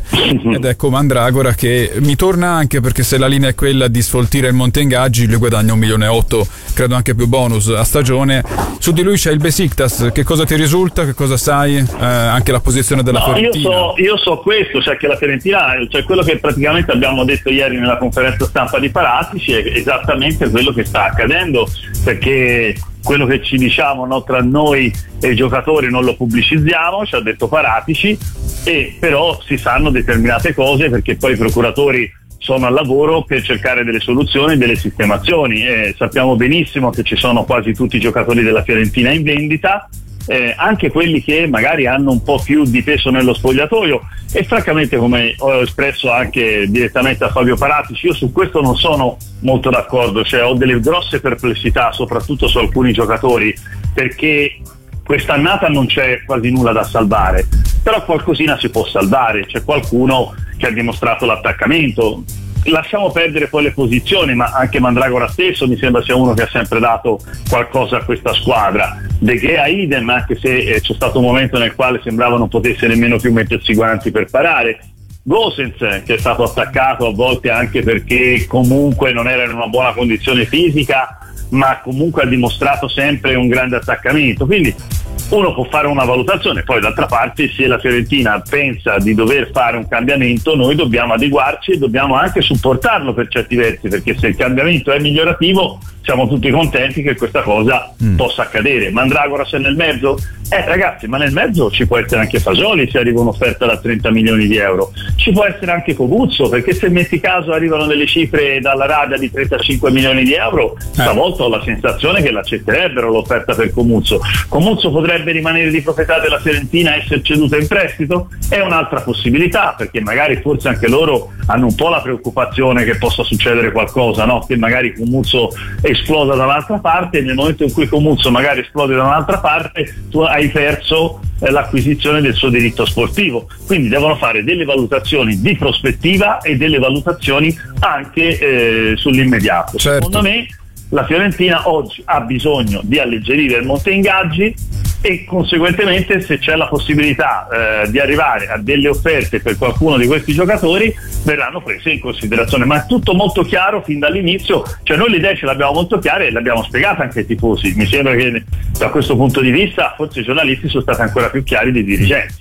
ed ecco Mandragora che mi torna, anche perché se la linea è quella di sfoltire il monte ingaggi, lui guadagna un milione e otto, credo anche più bonus a stagione. Su di lui c'è il Besiktas, che cosa ti risulta, che cosa sai, eh, anche la posizione della no, Fiorentina? Io so, io so questo, cioè che la Fiorentina, cioè quello che praticamente abbiamo detto ieri nella conferenza stampa di Paratici è esattamente quello che sta accadendo, perché quello che ci diciamo, no, tra noi e i giocatori non lo pubblicizziamo, ci ha detto Paratici, e però si sanno determinate cose perché poi i procuratori sono al lavoro per cercare delle soluzioni, delle sistemazioni, e sappiamo benissimo che ci sono quasi tutti i giocatori della Fiorentina in vendita, eh, anche quelli che magari hanno un po' più di peso nello spogliatoio, e francamente, come ho espresso anche direttamente a Fabio Paratici, io su questo non sono molto d'accordo, cioè ho delle grosse perplessità soprattutto su alcuni giocatori, perché quest'annata non c'è quasi nulla da salvare, però qualcosina si può salvare, c'è qualcuno che ha dimostrato l'attaccamento. Lasciamo perdere poi le posizioni, ma anche Mandragora stesso mi sembra sia uno che ha sempre dato qualcosa a questa squadra. De Gea idem, anche se eh, c'è stato un momento nel quale sembrava non potesse nemmeno più mettersi i guanti per parare. Gosens, che è stato attaccato a volte anche perché comunque non era in una buona condizione fisica, ma comunque ha dimostrato sempre un grande attaccamento, quindi uno può fare una valutazione. Poi d'altra parte, se la Fiorentina pensa di dover fare un cambiamento, noi dobbiamo adeguarci e dobbiamo anche supportarlo per certi versi, perché se il cambiamento è migliorativo siamo tutti contenti che questa cosa mm. possa accadere. Mandragora se nel mezzo? Eh ragazzi, ma nel mezzo ci può essere anche Fasoli se arriva un'offerta da trenta milioni di euro, ci può essere anche Coguzzo, perché se metti caso arrivano delle cifre dall'Arabia di trentacinque milioni di euro, eh. stavolta ho la sensazione che l'accetterebbero l'offerta per Comuzzo. Comuzzo potrebbe rimanere di proprietà della Fiorentina e essere ceduto in prestito? È un'altra possibilità, perché magari forse anche loro hanno un po' la preoccupazione che possa succedere qualcosa, no? Che magari Comuzzo esploda da un'altra parte, e nel momento in cui Comuzzo magari esplode da un'altra parte tu hai perso eh, l'acquisizione del suo diritto sportivo. Quindi devono fare delle valutazioni di prospettiva e delle valutazioni anche eh, sull'immediato. Certo. Secondo me la Fiorentina oggi ha bisogno di alleggerire il monte ingaggi, e conseguentemente se c'è la possibilità eh, di arrivare a delle offerte per qualcuno di questi giocatori verranno prese in considerazione, ma è tutto molto chiaro fin dall'inizio, cioè noi le idee ce l'abbiamo molto chiare e le abbiamo spiegate anche ai tifosi. Mi sembra che da questo punto di vista forse i giornalisti sono stati ancora più chiari dei dirigenti.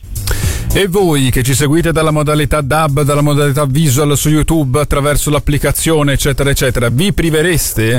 E voi che ci seguite dalla modalità D A B, dalla modalità visual su YouTube, attraverso l'applicazione eccetera eccetera, vi privereste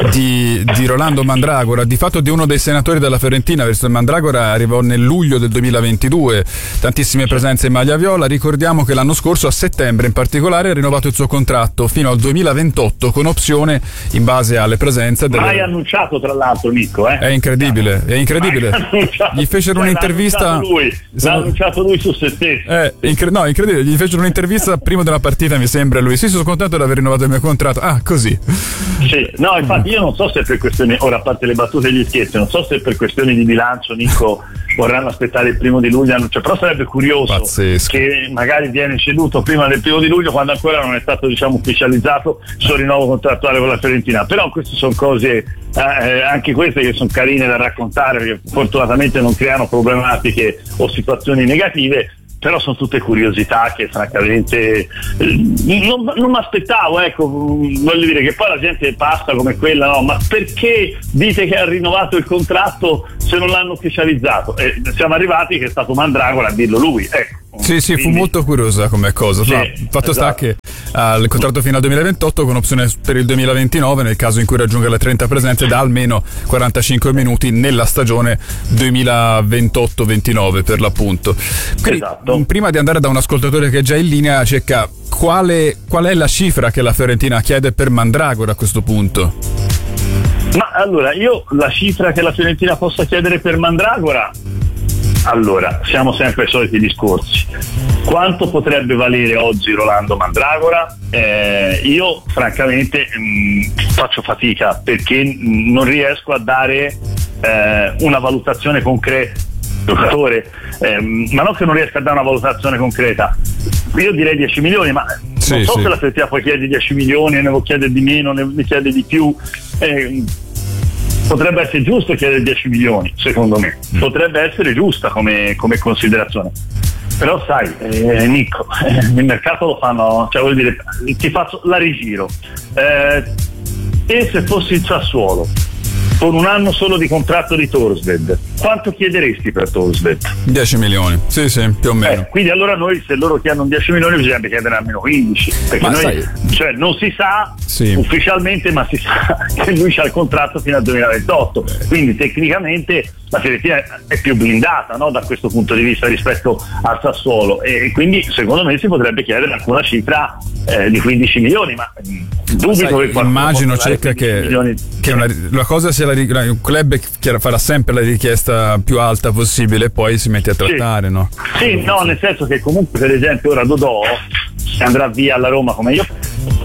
di, di Rolando Mandragora, di fatto di uno dei senatori della Fiorentina, verso Mandragora arrivò nel luglio del duemilaventidue, tantissime presenze in maglia viola. Ricordiamo che l'anno scorso, a settembre in particolare, ha rinnovato il suo contratto fino al duemilaventotto con opzione in base alle presenze delle... Mai annunciato tra l'altro, Nico, eh? È incredibile, è incredibile. Gli fecero cioè, un'intervista, l'ha annunciato lui, l'ha annunciato lui su se stesso. Eh, incre- no, incredibile, gli fecero un'intervista prima della partita, mi sembra, lui: sì, sono contento di aver rinnovato il mio contratto. Ah, così. Sì, no, infatti io non so se per questioni, ora a parte le battute e gli scherzi, non so se per questioni di bilancio, Nico, vorranno aspettare il primo di luglio, cioè, però sarebbe curioso. Pazzesco. Che magari viene ceduto prima del primo di luglio, quando ancora non è stato, diciamo, ufficializzato il suo rinnovo contrattuale con la Fiorentina. Però queste sono cose eh, anche queste che sono carine da raccontare, perché fortunatamente non creano problematiche o situazioni negative. Però sono tutte curiosità che francamente eh, non, non mi aspettavo, ecco, voglio dire che poi la gente passa come quella, no, ma perché dite che ha rinnovato il contratto se non l'hanno ufficializzato? E siamo arrivati che è stato Mandragora a dirlo lui, ecco. Sì, sì, fu molto curiosa come cosa. Sì, no, fatto esatto. sta che ha il contratto fino al duemilaventotto con opzione per il duemilaventinove nel caso in cui raggiunga le trenta presenze da almeno quarantacinque minuti nella stagione duemilaventotto ventinove per l'appunto. Quindi, esatto. Prima di andare da un ascoltatore che è già in linea, Cecca, quale, qual è la cifra che la Fiorentina chiede per Mandragora a questo punto? Ma allora, io la cifra che la Fiorentina possa chiedere per Mandragora, allora, siamo sempre ai soliti discorsi. Quanto potrebbe valere oggi Rolando Mandragora? Eh, io francamente mh, faccio fatica perché mh, non riesco a dare eh, una valutazione concreta giocatore, eh, ma non che non riesca a dare una valutazione concreta. Io direi dieci milioni, ma sì, non so sì. se la Fiorentina poi chiede dieci milioni, ne chiede di meno, ne chiede di più. Eh, potrebbe essere giusto chiedere dieci milioni, secondo me, potrebbe essere giusta come, come considerazione, però sai, eh, Nico, eh, il mercato lo fanno, cioè vuol dire, ti faccio la rigiro, eh, e se fossi il Sassuolo con un anno solo di contratto di Thorstvedt, quanto chiederesti per Thorstvedt? dieci milioni, sì sì, più o meno. Eh, quindi allora noi, se loro chiedono dieci milioni, bisognerebbe chiedere almeno quindici, perché Ma noi, sai, cioè non si sa sì. ufficialmente, ma si sa che lui c'ha il contratto fino al duemilaventotto, quindi tecnicamente la Fiorentina è più blindata, no, da questo punto di vista rispetto al Sassuolo, e quindi secondo me si potrebbe chiedere anche una cifra eh, di quindici milioni, ma dubito Sai, che qualcuno immagino possa cerca dare che, milioni. che una, la cosa sia la, il club che farà sempre la richiesta più alta possibile e poi si mette a trattare, sì. no? Sì, no, nel senso che comunque per esempio ora Dodò, se andrà via alla Roma come io,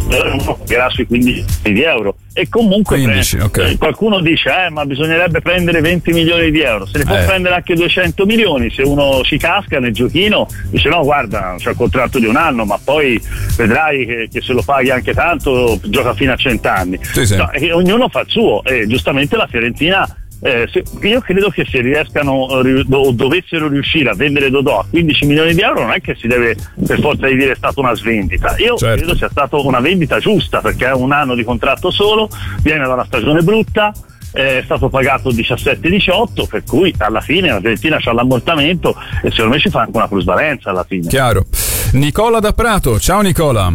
pagherà sui quindici di euro, e comunque quindici, pre- okay. qualcuno dice eh ma bisognerebbe prendere venti milioni di euro, se ne può eh. prendere anche duecento milioni, se uno ci casca nel giochino dice no guarda c'è il contratto di un anno, ma poi vedrai che, che se lo paghi anche tanto gioca fino a cent'anni, sì, sì. No, e ognuno fa il suo, e giustamente la Fiorentina Eh, se, io credo che se riescano o dovessero riuscire a vendere Dodò a quindici milioni di euro, non è che si deve per forza di dire è stata una svendita. Io certo. credo sia stata una vendita giusta, perché è un anno di contratto solo, viene da una stagione brutta, è stato pagato diciassette diciotto, per cui alla fine la Fiorentina c'ha l'ammortamento e secondo me ci fa anche una plusvalenza alla fine. Chiaro. Nicola da Prato, ciao Nicola.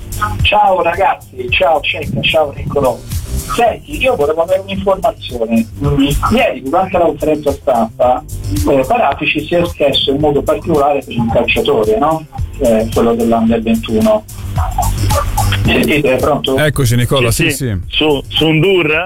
Ciao ragazzi, ciao Cecca, ciao Niccolò. Senti, io volevo avere un'informazione. Ieri durante la conferenza stampa eh, Paratici si è espresso in modo particolare per un calciatore, no? Eh, quello dell'Under ventuno. Sentite, pronto? Eccoci Nicola, sì sì, sì. Su, su un Dur?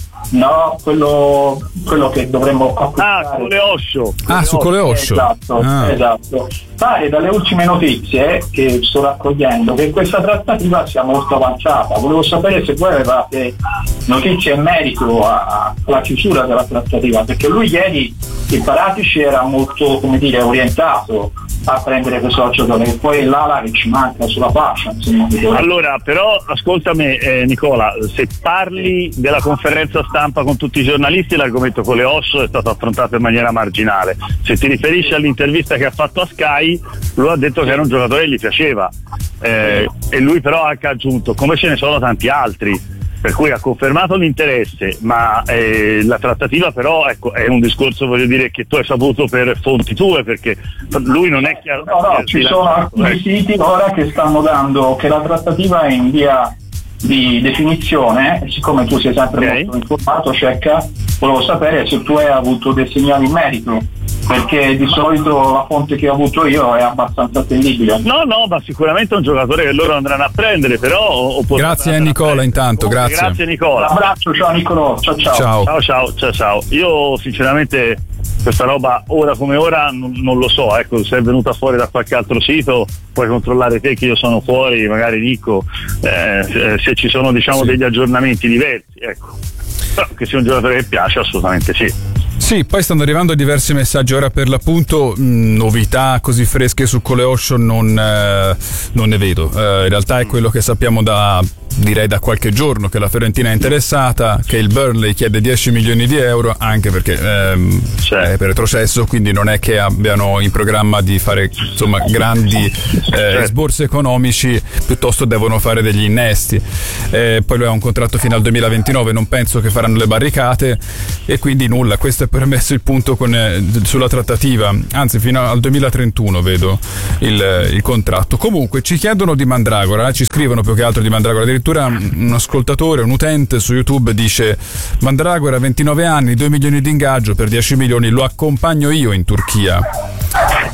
No, quello, quello che dovremmo acquistare. Ah, Coleoscio. Ah, su Coleoscio. Esatto, ah. esatto. Pare dalle ultime notizie che sto raccogliendo che questa trattativa sia molto avanzata. Volevo sapere se voi avevate notizie in merito a- alla chiusura della trattativa, perché lui ieri, il Paratici, era molto, come dire, orientato a prendere questo giocatore, e poi l'ala che ci manca sulla fascia, insomma. Allora, però ascoltami eh, Nicola, se parli della conferenza stampa con tutti i giornalisti, l'argomento Coleoscio è stato affrontato in maniera marginale. Se ti riferisci all'intervista che ha fatto a Sky, lui ha detto che era un giocatore che gli piaceva, eh, e lui però ha anche aggiunto, come ce ne sono tanti altri, per cui ha confermato l'interesse, ma eh, la trattativa però, ecco, è un discorso, voglio dire, che tu hai saputo per fonti tue, perché lui non è chiaro. No, no, ci sono alcuni siti ora che stanno dando che la trattativa è in via di definizione, e siccome tu sei sempre okay. molto informato, Cecca, volevo sapere se tu hai avuto dei segnali in merito, perché di solito la fonte che ho avuto io è abbastanza attendibile. No, no, ma sicuramente è un giocatore che loro andranno a prendere, però... Grazie a Nicola intanto, Comunque, grazie. Grazie Nicola. Un abbraccio, ciao Nicolò, ciao ciao. Ciao. Ciao, ciao, ciao, ciao. Io sinceramente questa roba ora come ora non, non lo so, ecco, se è venuta fuori da qualche altro sito puoi controllare te che io sono fuori, magari dico eh, se, se ci sono diciamo sì. degli aggiornamenti diversi, ecco. Però che sia un giocatore che piace, assolutamente sì. Sì, poi stanno arrivando diversi messaggi. Ora per l'appunto mh, novità così fresche su Coleoscio non, eh, non ne vedo. Eh, in realtà è quello che sappiamo da, direi da qualche giorno, che la Fiorentina è interessata, che il Burnley chiede dieci milioni di euro, anche perché ehm, certo. è per retrocesso, quindi non è che abbiano in programma di fare insomma grandi eh, certo. sborsi economici, piuttosto devono fare degli innesti. Eh, poi lui ha un contratto fino al duemilaventinove, non penso che faranno le barricate, e quindi nulla. Questo è permesso il punto con, eh, sulla trattativa, anzi fino al duemilatrentuno vedo il, il contratto. Comunque ci chiedono di Mandragora, eh, ci scrivono più che altro di Mandragora, addirittura un ascoltatore, un utente su YouTube dice: Mandragora, ventinove anni, due milioni di ingaggio, per dieci milioni lo accompagno io in Turchia.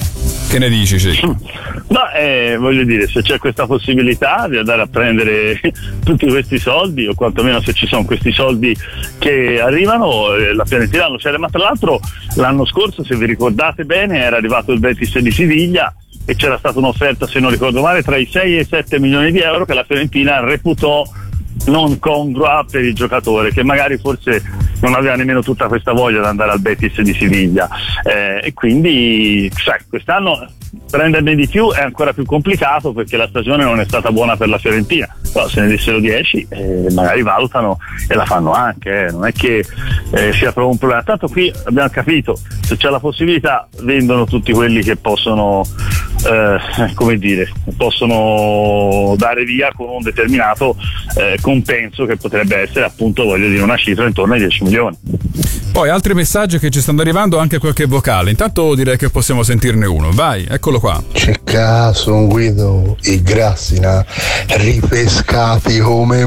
Che ne dici, sì? Ma eh, voglio dire, se c'è questa possibilità di andare a prendere tutti questi soldi, o quantomeno se ci sono questi soldi che arrivano, eh, la Fiorentina non c'era. Ma tra l'altro l'anno scorso, se vi ricordate bene, era arrivato il Betis di Siviglia e c'era stata un'offerta, se non ricordo male, tra i sei e i sette milioni di euro che la Fiorentina reputò non congrua per il giocatore, che magari forse non aveva nemmeno tutta questa voglia di andare al Betis di Siviglia, eh, e quindi sai, quest'anno prenderne di più è ancora più complicato perché la stagione non è stata buona per la Fiorentina, però se ne dessero dieci eh, magari valutano e la fanno anche, eh. non è che eh, sia proprio un problema. Tanto qui abbiamo capito, se c'è la possibilità vendono tutti quelli che possono eh, come dire, possono dare via con un determinato eh, compenso che potrebbe essere, appunto, voglio dire, una cifra intorno ai dieci milioni. Poi altri messaggi che ci stanno arrivando, anche qualche vocale. Intanto direi che possiamo sentirne uno. Vai, eccolo qua. C'è caso Guido e Grassina ripescati come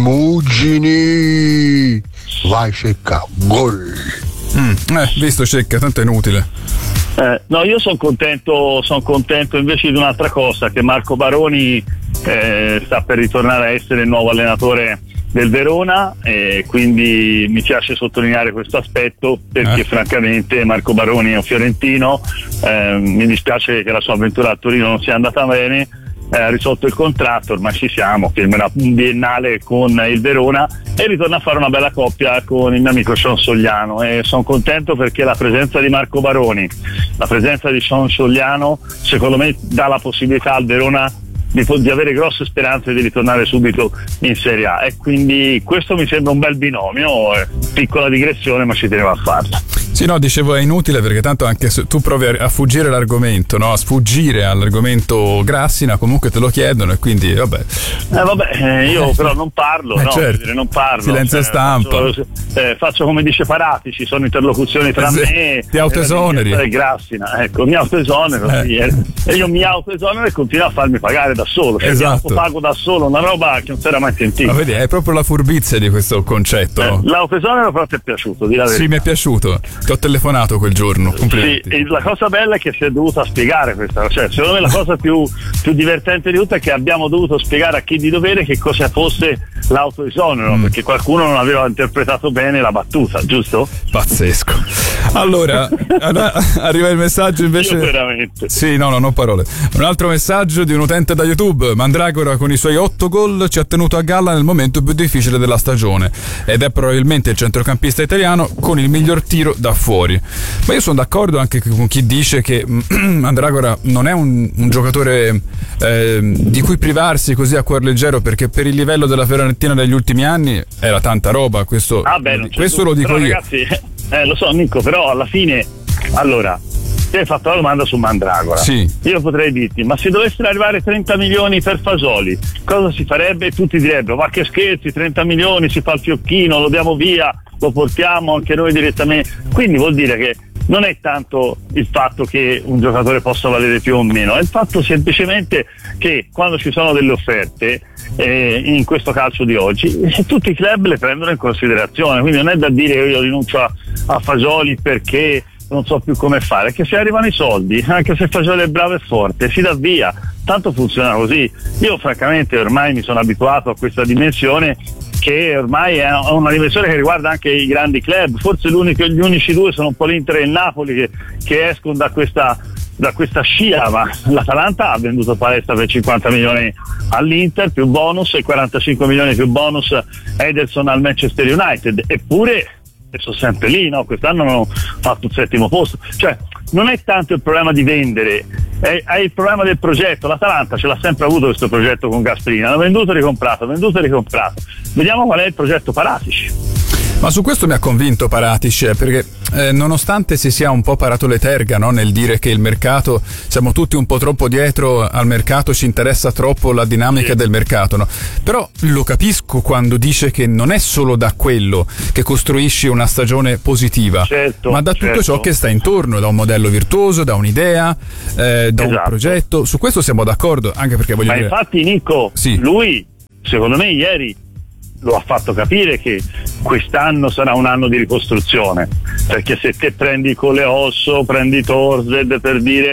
muggini. Vai Cecca, gol. Mm, eh, visto Cecca, tanto è inutile. Eh, no, io sono contento, sono contento invece di un'altra cosa, che Marco Baroni eh, sta per ritornare a essere il nuovo allenatore del Verona, e quindi mi piace sottolineare questo aspetto perché eh. francamente Marco Baroni è un fiorentino, eh, mi dispiace che la sua avventura a Torino non sia andata bene, eh, ha risolto il contratto, ormai ci siamo, firmerà un biennale con il Verona e ritorna a fare una bella coppia con il mio amico Sean Sogliano, e sono contento perché la presenza di Marco Baroni, la presenza di Sean Sogliano, secondo me dà la possibilità al Verona Di, di avere grosse speranze di ritornare subito in Serie A, e quindi questo mi sembra un bel binomio, eh, piccola digressione ma ci tenevo a farla. Sì, no, dicevo è inutile perché tanto anche se tu provi a fuggire l'argomento, no? A sfuggire all'argomento Grassina, comunque te lo chiedono e quindi vabbè. Eh vabbè, eh, io però non parlo, eh, no? certo. Dire, non parlo. Silenzio eh, stampa. Faccio, eh, faccio come dice Parati, ci sono interlocuzioni tra sì, me ti autoesoneri. e Grassina, ecco, mi autoesonero, eh. sì, eh, e io mi autoesonero e continuo a farmi pagare da solo, cioè esatto. pago da solo, una roba che non si era mai sentita. Ma vedi, è proprio la furbizia di questo concetto. Eh, no? L'autoesonero però ti è piaciuto, di la verità. Sì, mi è piaciuto, ti ho telefonato quel giorno. Sì, e la cosa bella è che si è dovuta spiegare questa, cioè secondo me la cosa più, più divertente di tutto è che abbiamo dovuto spiegare a chi di dovere che cosa fosse l'autoesonero, mm. perché qualcuno non aveva interpretato bene la battuta, giusto? Pazzesco. Allora, arriva il messaggio invece. Io veramente. Sì, no, no, non parole. Un altro messaggio di un utente da YouTube. Mandragora con i suoi otto gol ci ha tenuto a galla nel momento più difficile della stagione ed è probabilmente il centrocampista italiano con il miglior tiro da fuori. Ma io sono d'accordo anche con chi dice che Mandragora non è un, un giocatore eh, di cui privarsi così a cuor leggero, perché per il livello della Fiorentina negli ultimi anni era tanta roba. Questo, ah beh, questo lo dico però, io. Ragazzi, eh, lo so Nico, però alla fine, allora, ti hai fatto la domanda su Mandragora. Sì. Io potrei dirti, ma se dovessero arrivare trenta milioni per Fasoli, cosa si farebbe? E tutti direbbero, ma che scherzi, trenta milioni, si fa il fiocchino, lo diamo via, lo portiamo anche noi direttamente. Quindi vuol dire che non è tanto il fatto che un giocatore possa valere più o meno, è il fatto semplicemente che quando ci sono delle offerte, eh, in questo calcio di oggi, eh, tutti i club le prendono in considerazione, quindi non è da dire io rinuncio a, a Fasoli perché non so più come fare, che se arrivano i soldi, anche se Fasoli è bravo e forte, si dà via, tanto funziona così. Io francamente ormai mi sono abituato a questa dimensione, che ormai è una dimensione che riguarda anche i grandi club. Forse l'unico, gli unici due sono un po' l'Inter e il Napoli che, che escono da questa, da questa scia, ma l'Atalanta ha venduto Palestra per cinquanta milioni all'Inter più bonus e quarantacinque milioni più bonus Ederson al Manchester United, eppure sono sempre lì, no? Quest'anno hanno fatto il settimo posto, cioè non è tanto il problema di vendere, è, è il problema del progetto. L'Atalanta ce l'ha sempre avuto questo progetto con Gasperini, hanno venduto e ricomprato, venduto e ricomprato. Vediamo qual è il progetto Paratici. Ma su questo mi ha convinto Paratici, eh, perché eh, nonostante si sia un po' parato le terga, no, nel dire che il mercato, siamo tutti un po' troppo dietro al mercato, ci interessa troppo la dinamica sì. del mercato, no? Però lo capisco quando dice che non è solo da quello che costruisci una stagione positiva, certo, ma da tutto certo. ciò che sta intorno, da un modello virtuoso, da un'idea, eh, da esatto. un progetto. Su questo siamo d'accordo, anche perché voglio ma dire... infatti Nico, sì. lui secondo me ieri lo ha fatto capire che quest'anno sarà un anno di ricostruzione, perché se te prendi Coleosso, prendi Torsved per dire,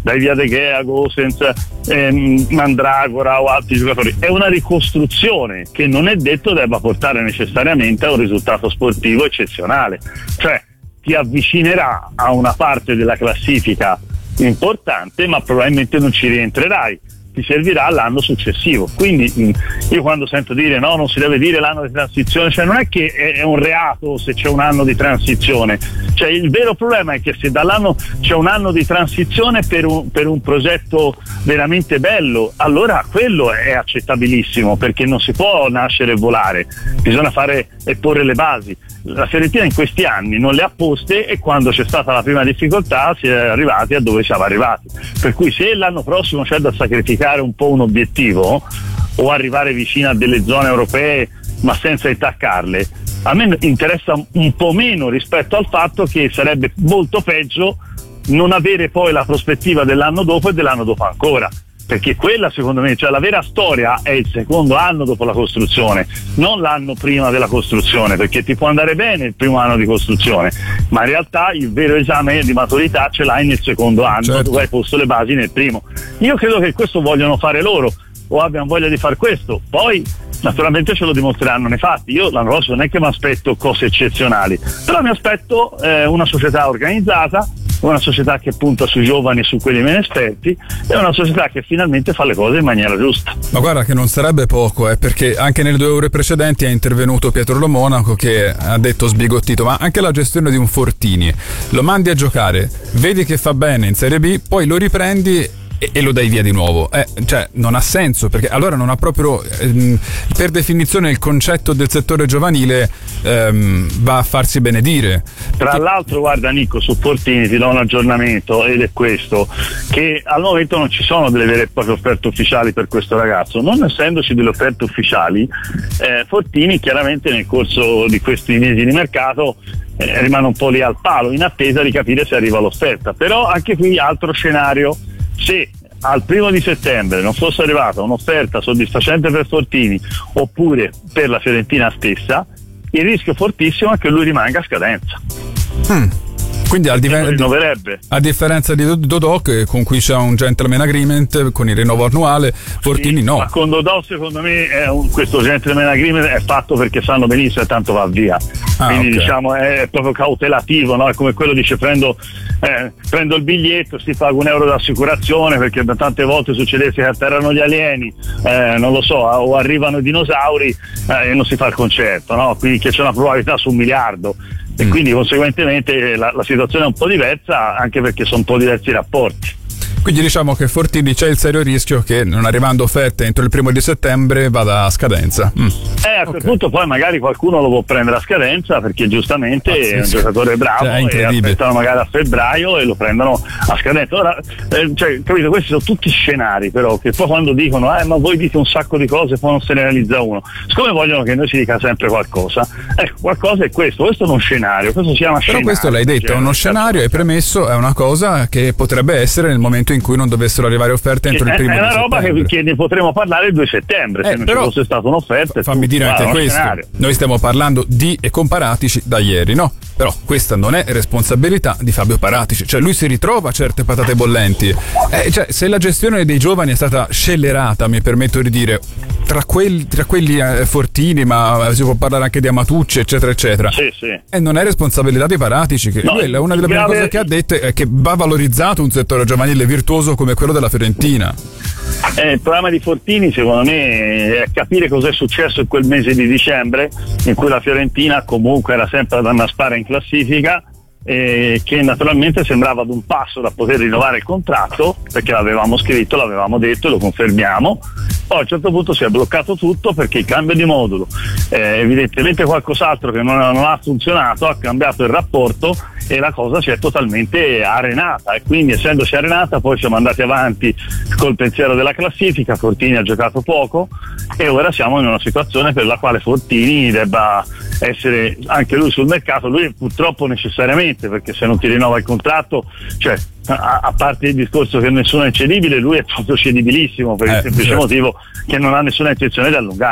dai via De Gea, Gosens, ehm, Mandragora o altri giocatori. È una ricostruzione che non è detto debba portare necessariamente a un risultato sportivo eccezionale, cioè ti avvicinerà a una parte della classifica importante, ma probabilmente non ci rientrerai, ti servirà l'anno successivo. Quindi io quando sento dire no, non si deve dire l'anno di transizione, cioè non è che è un reato se c'è un anno di transizione, cioè il vero problema è che se dall'anno c'è un anno di transizione per un, per un progetto veramente bello, allora quello è accettabilissimo, perché non si può nascere e volare, bisogna fare e porre le basi. La Fiorentina in questi anni non le ha poste e quando c'è stata la prima difficoltà si è arrivati a dove siamo arrivati, per cui se l'anno prossimo c'è da sacrificare un po' un obiettivo o arrivare vicino a delle zone europee ma senza intaccarle, a me interessa un po' meno rispetto al fatto che sarebbe molto peggio non avere poi la prospettiva dell'anno dopo e dell'anno dopo ancora, perché quella secondo me, cioè la vera storia è il secondo anno dopo la costruzione, non l'anno prima della costruzione, perché ti può andare bene il primo anno di costruzione, ma in realtà il vero esame di maturità ce l'hai nel secondo anno, certo. Dove hai posto le basi nel primo. Io credo che questo vogliono fare loro o abbiano voglia di far questo, poi naturalmente ce lo dimostreranno nei fatti. Io l'anno prossimo non è che mi aspetto cose eccezionali, però mi aspetto eh, una società organizzata, una società che punta sui giovani e su quelli meno esperti, e una società che finalmente fa le cose in maniera giusta. Ma guarda che non sarebbe poco, eh, perché anche nelle due ore precedenti è intervenuto Pietro Lo Monaco che ha detto sbigottito, ma anche la gestione di un Fortini, lo mandi a giocare, vedi che fa bene in Serie B, poi lo riprendi e, e lo dai via di nuovo, eh, cioè non ha senso, perché allora non ha proprio ehm, per definizione il concetto del settore giovanile ehm, va a farsi benedire. Tra perché... l'altro guarda Nico, su Fortini ti do un aggiornamento ed è questo, che al momento non ci sono delle vere e proprie offerte ufficiali per questo ragazzo, non essendoci delle offerte ufficiali eh, Fortini chiaramente nel corso di questi mesi di mercato eh, rimane un po' lì al palo in attesa di capire se arriva l'offerta, però anche qui altro scenario. Se al primo di settembre non fosse arrivata un'offerta soddisfacente per Fortini oppure per la Fiorentina stessa, il rischio fortissimo è che lui rimanga a scadenza. Hmm. Quindi al diven- rinnoverebbe. A differenza di Dodò, che con cui c'è un gentleman agreement con il rinnovo annuale, Fortini sì, no. Ma con Dodò secondo me è un, questo gentleman agreement è fatto perché sanno benissimo e tanto va via. Ah, quindi okay. Diciamo è proprio cautelativo, no? È come quello dice prendo, eh, prendo il biglietto, si paga un euro d'assicurazione perché tante volte succedesse che atterrano gli alieni, eh, non lo so, o arrivano i dinosauri eh, e non si fa il concerto, no? Quindi che c'è una probabilità su un miliardo. E mm. quindi conseguentemente la, la situazione è un po' diversa, anche perché sono un po' diversi i rapporti. Quindi diciamo che Fortini c'è il serio rischio che non arrivando offerte entro il primo di settembre vada a scadenza. Mm. Eh, a quel okay. punto poi magari qualcuno lo può prendere a scadenza perché giustamente Pazzesco. È un giocatore bravo, cioè, e aspettano magari a febbraio e lo prendono a scadenza. Ora, eh, cioè, capito, questi sono tutti scenari però che poi quando dicono eh ma voi dite un sacco di cose poi non se ne realizza uno, siccome vogliono che noi si dica sempre qualcosa, ecco, qualcosa è questo, questo è uno scenario, questo si chiama però scenario. Questo l'hai detto, è uno scenario e premesso, è una cosa che potrebbe essere nel momento in cui non dovessero arrivare offerte entro è, il primo è di una roba che, settembre. che ne potremo parlare il due settembre, eh, se non però, ci fosse stata un'offerta. Fammi dire anche questo, scenario. Noi stiamo parlando di e con Paratici da ieri, no? Però questa non è responsabilità di Fabio Paratici, cioè lui si ritrova certe patate bollenti, eh, cioè se la gestione dei giovani è stata scellerata, mi permetto di dire, tra quelli, tra quelli eh, Fortini, ma si può parlare anche di Amatucci eccetera eccetera, sì, sì. E non è responsabilità di Paratici, che no, quella, una delle prime grave... cose che ha detto è che va valorizzato un settore giovanile virtuoso come quello della Fiorentina. Eh, il problema di Fortini secondo me è capire cos'è successo in quel mese di dicembre in cui la Fiorentina comunque era sempre ad annaspare in classifica, eh, che naturalmente sembrava ad un passo da poter rinnovare il contratto perché l'avevamo scritto, l'avevamo detto e lo confermiamo. Poi a un certo punto si è bloccato tutto perché il cambio di modulo, eh, evidentemente qualcos'altro che non, non ha funzionato, ha cambiato il rapporto e la cosa si è totalmente arenata, e quindi essendosi arenata poi siamo andati avanti col pensiero della classifica. Fortini ha giocato poco e ora siamo in una situazione per la quale Fortini debba essere anche lui sul mercato, lui purtroppo necessariamente, perché se non ti rinnova il contratto, cioè a, a parte il discorso che nessuno è cedibile, lui è proprio cedibilissimo per eh, il semplice certo. motivo che non ha nessuna intenzione di allungare.